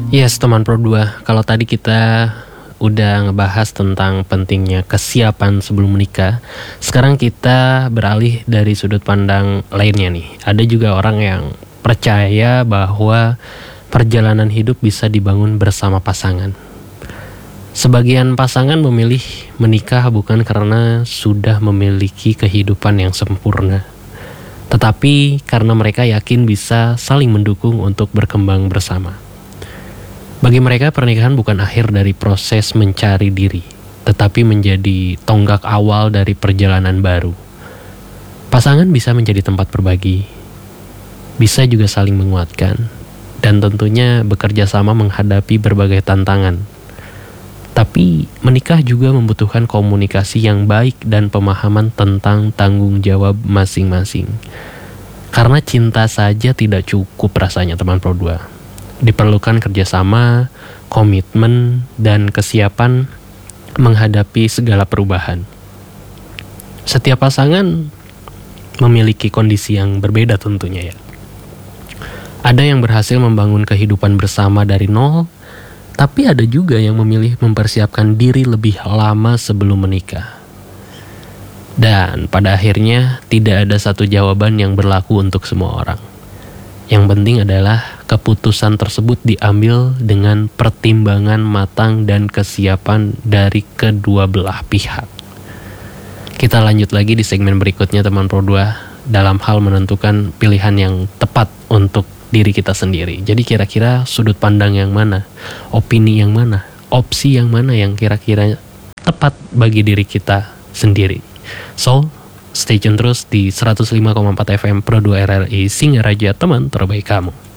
Yes, teman Pro 2. Kalau tadi kita udah ngebahas tentang pentingnya kesiapan sebelum menikah, sekarang kita beralih dari sudut pandang lainnya nih. Ada juga orang yang percaya bahwa perjalanan hidup bisa dibangun bersama pasangan. Sebagian pasangan memilih menikah bukan karena sudah memiliki kehidupan yang sempurna, tetapi karena mereka yakin bisa saling mendukung untuk berkembang bersama. Bagi mereka, pernikahan bukan akhir dari proses mencari diri, tetapi menjadi tonggak awal dari perjalanan baru. Pasangan bisa menjadi tempat berbagi, bisa juga saling menguatkan, dan tentunya bekerja sama menghadapi berbagai tantangan. Tapi menikah juga membutuhkan komunikasi yang baik dan pemahaman tentang tanggung jawab masing-masing. Karena cinta saja tidak cukup rasanya, teman Pro 2. Diperlukan kerjasama, komitmen, dan kesiapan menghadapi segala perubahan. Setiap pasangan memiliki kondisi yang berbeda tentunya ya. Ada yang berhasil membangun kehidupan bersama dari nol, tapi ada juga yang memilih mempersiapkan diri lebih lama sebelum menikah. Dan pada akhirnya tidak ada satu jawaban yang berlaku untuk semua orang. Yang penting adalah keputusan tersebut diambil dengan pertimbangan matang dan kesiapan dari kedua belah pihak. Kita lanjut lagi di segmen berikutnya, teman Pro 2, dalam hal menentukan pilihan yang tepat untuk diri kita sendiri. Jadi kira-kira sudut pandang yang mana, opini yang mana, opsi yang mana yang kira-kira tepat bagi diri kita sendiri. So, stay tune terus di 105,4 FM Pro 2 RRI Singaraja, teman terbaik kamu.